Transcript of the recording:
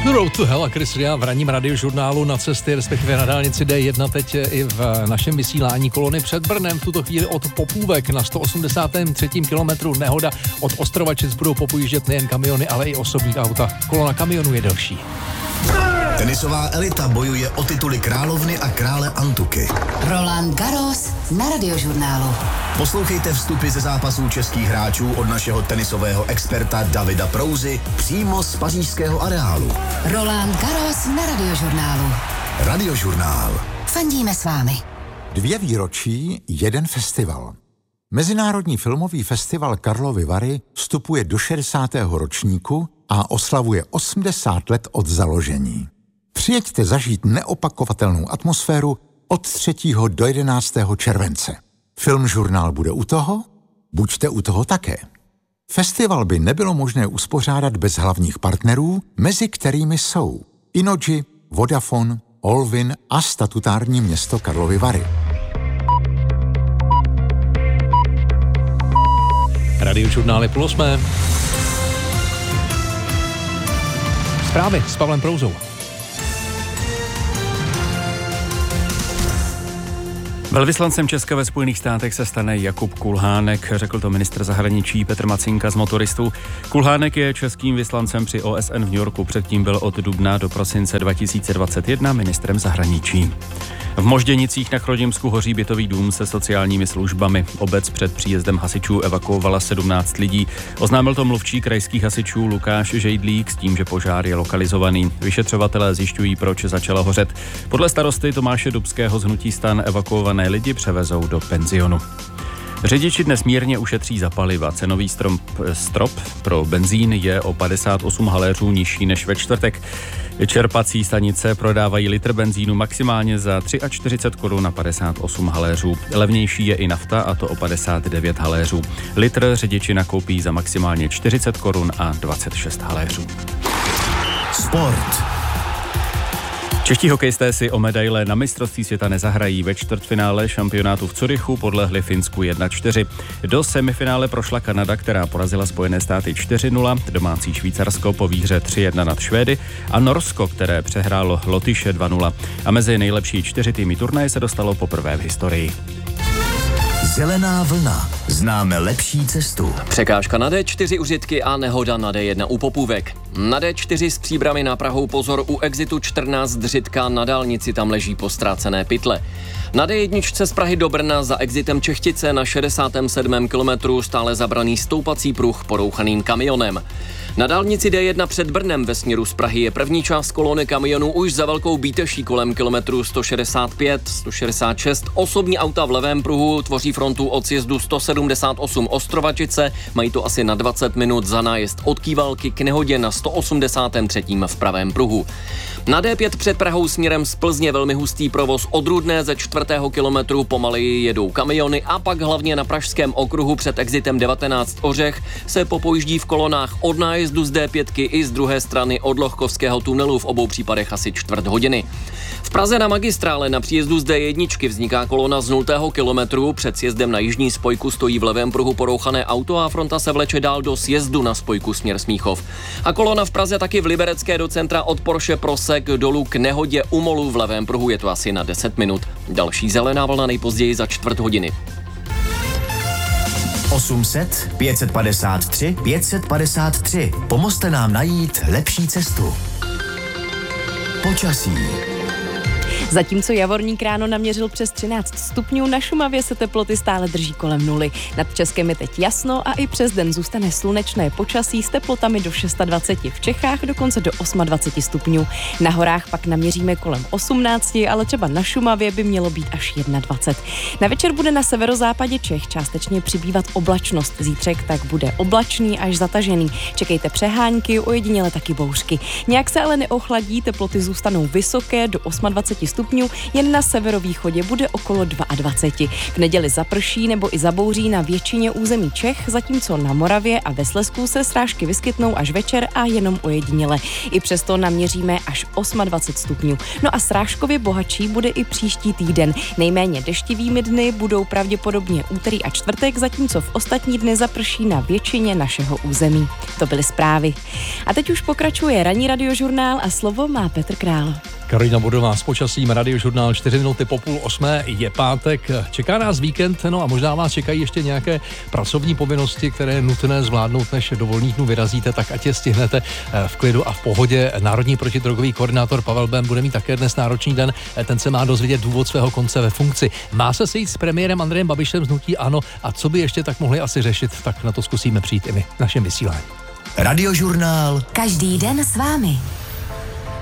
Road to Hell a Chris Ria v ranním radiožurnálu Na cesty, respektive na dálnici D1 teď i v našem vysílání. Kolony před Brnem v tuto chvíli od Popůvek na 183. kilometru nehoda. Od Ostrovačic budou popojíždět nejen kamiony, ale i osobní auta. Kolona kamionů je delší. Tenisová elita bojuje o tituly královny a krále Antuky. Roland Garros na radiožurnálu. Poslouchejte vstupy ze zápasů českých hráčů od našeho tenisového experta Davida Prouzy přímo z pařížského areálu. Roland Garros na radiožurnálu. Radiožurnál. Fandíme s vámi. 2 výročí, 1 festival. Mezinárodní filmový festival Karlovy Vary vstupuje do 60. ročníku a oslavuje 80 let od založení. Přijeďte zažít neopakovatelnou atmosféru od 3. do 11. července. Filmžurnál bude u toho? Buďte u toho také. Festival by nebylo možné uspořádat bez hlavních partnerů, mezi kterými jsou Innogy, Vodafone, Olvin a statutární město Karlovy Vary. Radiožurnály +8. Zprávy s Pavlem Prouzou. Velvyslancem Česka ve Spojených státech se stane Jakub Kulhánek, řekl to ministr zahraničí Petr Macinka z Motoristů. Kulhánek je českým vyslancem při OSN v New Yorku, předtím byl od dubna do prosince 2021 ministrem zahraničí. V Možděnicích na Chrudimsku hoří bytový dům se sociálními službami. Obec před příjezdem hasičů evakuovala 17 lidí. Oznámil to mluvčí krajských hasičů Lukáš Žejdlík s tím, že požár je lokalizovaný. Vyšetřovatelé zjišťují, proč začala hořet. Podle starosty Tomáše Dubského z hnutí STAN evakuované lidi převezou do penzionu. Řidiči dnes mírně ušetří za paliva. Cenový strop pro benzín je o 58 haléřů nižší než ve čtvrtek. Čerpací stanice prodávají litr benzínu maximálně za 43 korun na 58 haléřů. Levnější je i nafta, a to o 59 haléřů. Litr řidiči nakoupí za maximálně 40 korun a 26 haléřů. Sport. Čeští hokejisté si o medaile na mistrovství světa nezahrají. Ve čtvrtfinále šampionátu v Curychu podlehli Finsku 1-4. Do semifinále prošla Kanada, která porazila Spojené státy 4-0, domácí Švýcarsko po výhře 3-1 nad Švédy a Norsko, které přehrálo Lotyše 2-0. A mezi nejlepší 4 týmy turnaje se dostalo poprvé v historii. Zelená vlna. Známe lepší cestu. Překážka na D4 u Řitky a nehoda na D1 u Popůvek. Na D4 s Příbrami na Prahou pozor u exitu 14 Řitka, na dálnici tam leží postrácené pytle. Na D1 z Prahy do Brna za exitem Čechtice na 67. kilometru stále zabraný stoupací pruh porouchaným kamionem. Na dálnici D1 před Brnem ve směru z Prahy je první část kolony kamionů už za Velkou Bíteší kolem kilometru 165, 166. Osobní auta v levém pruhu tvoří frontu od sjezdu 178 Ostrovačice, mají to asi na 20 minut za nájezd od Kývalky k nehodě na 183. v pravém pruhu. Na D5 před Prahou směrem z Plzně velmi hustý provoz od Rudné ze 4. kilometru pomaleji jedou kamiony a pak hlavně na pražském okruhu před exitem 19 Ořech se popojíždí v kolonách od nájezdu z D5 i z druhé strany od Lohkovského tunelu, v obou případech asi čtvrt hodiny. V Praze na magistrále na příjezdu z D1 vzniká kolona z 0. kilometru, před sjezdem na jižní spojku stojí v levém pruhu porouchané auto a fronta se vleče dál do sjezdu na spojku směr Smíchov. A kolona v Praze taky v Liberecké do centra od Porsche Prosek dolů k nehodě u Molu v levém pruhu, je to asi na 10 minut. Další zelená vlna nejpozději za čtvrt hodiny. 800 553 553. Pomozte nám najít lepší cestu. Počasí. Zatímco Javorník ráno naměřil přes 13 stupňů, na Šumavě se teploty stále drží kolem 0. Nad Českem je teď jasno a i přes den zůstane slunečné počasí s teplotami do 26 v Čechách, dokonce do 28 stupňů. Na horách pak naměříme kolem 18, ale třeba na Šumavě by mělo být až 21. Na večer bude na severozápadě Čech částečně přibývat oblačnost. Zítřek tak bude oblačný až zatažený. Čekejte přehánky, ojediněle taky bouřky. Nějak se ale neochladí, teploty zůstanou vysoké do 28 stupňů, jen na severovýchodě bude okolo 22. V neděli zaprší nebo i zabouří na většině území Čech, zatímco na Moravě a ve Slezsku se srážky vyskytnou až večer a jenom ojediněle. I přesto naměříme až 28 stupňů. No a srážkově bohatší bude i příští týden. Nejméně deštivými dny budou pravděpodobně úterý a čtvrtek, zatímco v ostatní dny zaprší na většině našeho území. To byly zprávy. A teď už pokračuje ranní radiožurnál a slovo má Petr Král. Karolina Bodová s počasím, radiožurnál 4 minuty po 7:30, je pátek, čeká nás víkend, no a možná vás čekají ještě nějaké pracovní povinnosti, které je nutné zvládnout, než do volných dnů vyrazíte, tak ať je stihnete v klidu a v pohodě. Národní protidrogový koordinátor Pavel Bém bude mít také dnes náročný den, ten se má dozvědět důvod svého konce ve funkci. Má se sejít s premiérem Andrejem Babišem z hnutí ANO a co by ještě tak mohli asi řešit, tak na to zkusíme přijít i my v našem vysílání. Radiožurnál. Každý den s vámi.